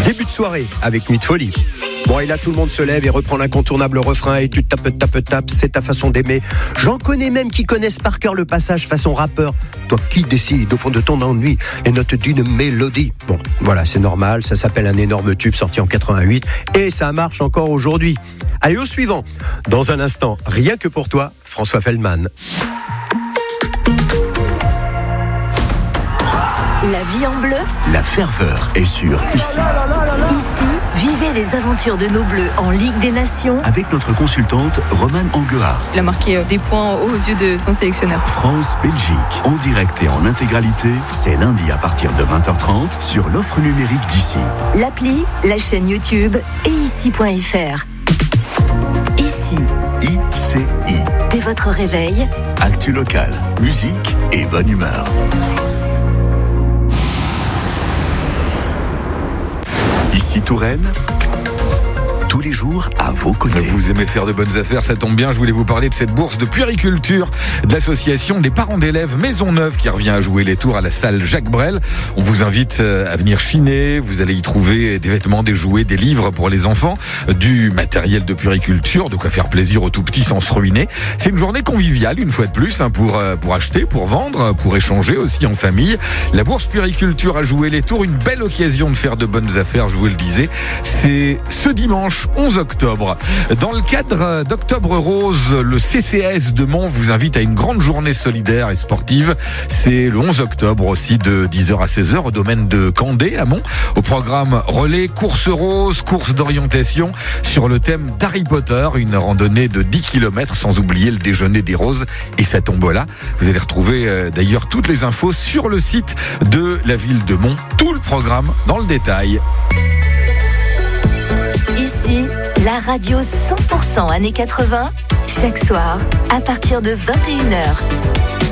Début de soirée avec Nuit de Folie. Bon, et là, tout le monde se lève et reprend l'incontournable refrain et tu tapes, c'est ta façon d'aimer. J'en connais même qui connaissent par cœur le passage façon rappeur. Toi qui décides au fond de ton ennui les notes d'une mélodie. Bon, voilà, c'est normal, ça s'appelle un énorme tube sorti en 88 et ça marche encore aujourd'hui. Allez, au suivant. Dans un instant, rien que pour toi, François Feldman. La vie en bleu. La ferveur est sur Ici. Ici, vivez les aventures de nos bleus en Ligue des Nations. Avec notre consultante Romane Anguard. Il a marqué des points aux yeux de son sélectionneur. France-Belgique, en direct et en intégralité, c'est lundi à partir de 20h30 sur l'offre numérique d'Ici. L'appli, la chaîne YouTube et ici.fr. Ici. ICI. Dès votre réveil. Actu local, musique et bonne humeur. Ici Touraine, tous les jours à vos côtés. Vous aimez faire de bonnes affaires, ça tombe bien, je voulais vous parler de cette bourse de puériculture de l'association des parents d'élèves Maisonneuve qui revient à jouer les tours à la salle Jacques Brel. On vous invite à venir chiner, vous allez y trouver des vêtements, des jouets, des livres pour les enfants, du matériel de puériculture, de quoi faire plaisir aux tout petits sans se ruiner. C'est une journée conviviale, une fois de plus, pour acheter, pour vendre, pour échanger aussi en famille. La bourse puériculture à jouer les tours, une belle occasion de faire de bonnes affaires, je vous le disais. C'est ce dimanche 11 octobre. Dans le cadre d'Octobre Rose, le CCAS de Mons vous invite à une grande journée solidaire et sportive. C'est le 11 octobre aussi de 10h à 16h au domaine de Candé à Mons. Au programme relais, course rose, course d'orientation sur le thème d'Harry Potter, une randonnée de 10 km sans oublier le déjeuner des roses et sa tombola. Vous allez retrouver d'ailleurs toutes les infos sur le site de la ville de Mons. Tout le programme dans le détail. Ici, la radio 100% années 80, chaque soir, à partir de 21h.